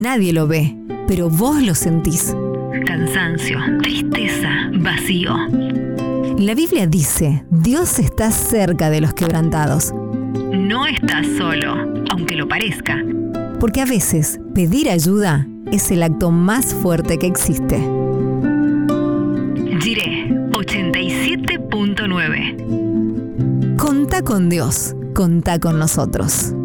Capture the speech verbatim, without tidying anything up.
Nadie lo ve, pero vos lo sentís. Cansancio, tristeza, vacío. La Biblia dice, Dios está cerca de los quebrantados. No estás solo, aunque lo parezca. Porque a veces pedir ayuda es el acto más fuerte que existe. Jiré ochenta y siete punto nueve. Contá con Dios, contá con nosotros.